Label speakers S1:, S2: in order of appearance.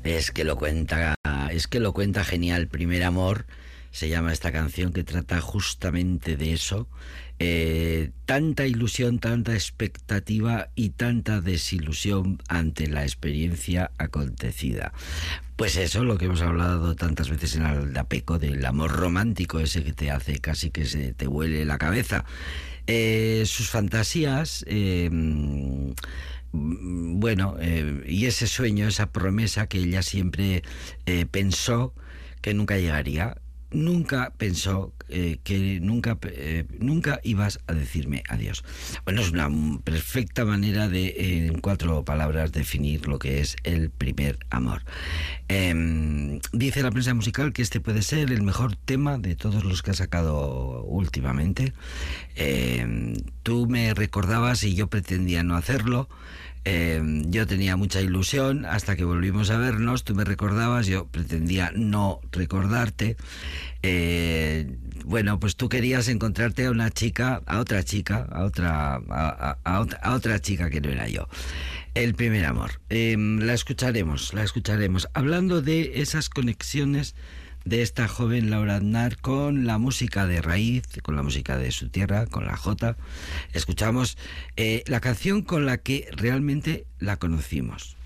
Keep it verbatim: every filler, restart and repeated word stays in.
S1: Es que lo cuenta, es que lo cuenta genial. Primer amor se llama esta canción, que trata justamente de eso. Eh, tanta ilusión, tanta expectativa y tanta desilusión ante la experiencia acontecida. Pues eso, lo que hemos hablado tantas veces en Aldapeco, del amor romántico ese que te hace casi que se te huele la cabeza. Eh, sus fantasías, eh, bueno, eh, y ese sueño, esa promesa que ella siempre eh, pensó que nunca llegaría. Nunca pensó eh, que nunca eh, nunca ibas a decirme adiós. Bueno, es una perfecta manera de, eh, en cuatro palabras, definir lo que es el primer amor. Eh, dice la prensa musical que este puede ser el mejor tema de todos los que ha sacado últimamente. Eh, tú me recordabas y yo pretendía no hacerlo. Eh, yo tenía mucha ilusión hasta que volvimos a vernos. Tú me recordabas, yo pretendía no recordarte. Eh, bueno, pues tú querías encontrarte a una chica, a otra chica, a otra, a, a, a otra, a otra chica que no era yo. El primer amor. Eh, la escucharemos, la escucharemos. Hablando de esas conexiones de esta joven Laura Aznar con la música de raíz, con la música de su tierra, con la jota. Escuchamos eh, la canción con la que realmente la conocimos.